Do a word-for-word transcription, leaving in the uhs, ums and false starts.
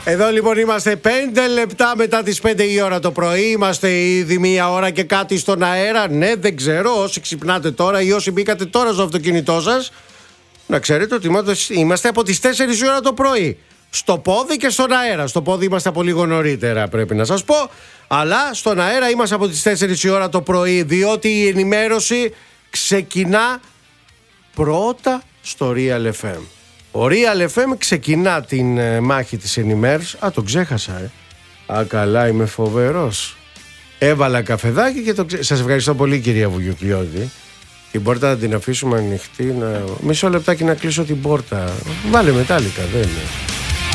Εδώ λοιπόν είμαστε πέντε λεπτά μετά τις πέντε η ώρα το πρωί. Είμαστε ήδη μία ώρα και κάτι στον αέρα. Ναι, δεν ξέρω όσοι ξυπνάτε τώρα ή όσοι μπήκατε τώρα στο αυτοκίνητό σας, να ξέρετε ότι είμαστε από τις τέσσερις η ώρα το πρωί. Στο πόδι και στον αέρα. Στο πόδι είμαστε από λίγο νωρίτερα, πρέπει να σας πω. Αλλά στον αέρα είμαστε από τις τέσσερις η ώρα το πρωί, διότι η ενημέρωση ξεκινά πρώτα στο Real εφ εμ. Ο Real εφ εμ ξεκινά την ε, μάχη της ενημέρωσης. Α, το ξέχασα, ε. Α, καλά, είμαι φοβερός. Έβαλα καφεδάκι και το ξέχασα. Σας ευχαριστώ πολύ, κυρία Βουγιουκλιώτη. Την πόρτα να την αφήσουμε ανοιχτή. Να... Μισό λεπτάκι να κλείσω την πόρτα. Βάλε μετάλλικα, δεν είναι.